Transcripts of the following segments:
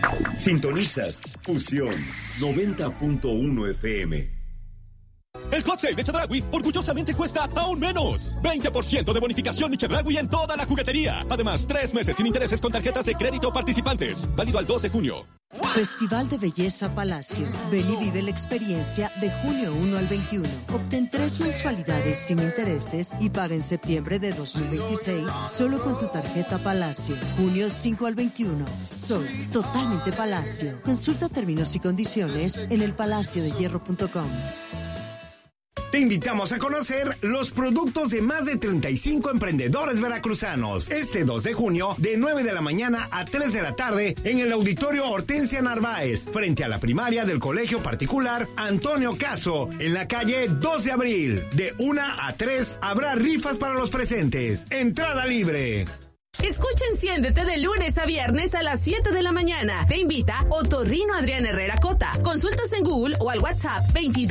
Sintonizas Fusión 90.1 FM. El Hot Sale de Chedraui orgullosamente cuesta aún menos. 20% de bonificación de Chedraui en toda la juguetería. Además, 3 meses sin intereses con tarjetas de crédito participantes. Válido al 2 de junio. Festival de Belleza Palacio. Ven y vive la experiencia de junio 1 al 21. Obtén 3 mensualidades sin intereses y paga en septiembre de 2026 solo con tu tarjeta Palacio. Junio 5 al 21. Soy totalmente Palacio. Consulta términos y condiciones en elpalaciodehierro.com. Te invitamos a conocer los productos de más de 35 emprendedores veracruzanos. Este 2 de junio, de 9 de la mañana a 3 de la tarde, en el Auditorio Hortensia Narváez, frente a la primaria del Colegio Particular Antonio Caso, en la calle 2 de abril. De 1 a 3 habrá rifas para los presentes. Entrada libre. Escucha Enciéndete de lunes a viernes a las 7 de la mañana. Te invita Otorrino Adrián Herrera Cota. Consultas en Google o al WhatsApp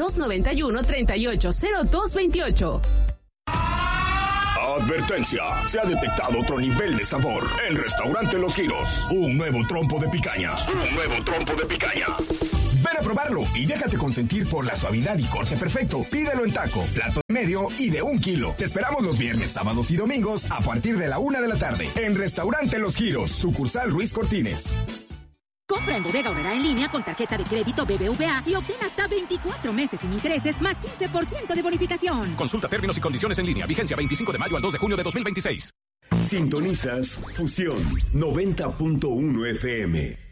2291-380228. Advertencia, se ha detectado otro nivel de sabor en Restaurante Los Giros. Un nuevo trompo de picaña. Ven a probarlo y déjate consentir por la suavidad y corte perfecto. Pídelo en taco, plato de medio y de 1 kilo. Te esperamos los viernes, sábados y domingos a partir de la 1 de la tarde en Restaurante Los Giros, sucursal Ruiz Cortines. Compra en Bodega Aurrerá en línea con tarjeta de crédito BBVA y obtén hasta 24 meses sin intereses más 15% de bonificación. Consulta términos y condiciones en línea. Vigencia 25 de mayo al 2 de junio de 2026. Sintonizas Fusión 90.1 FM.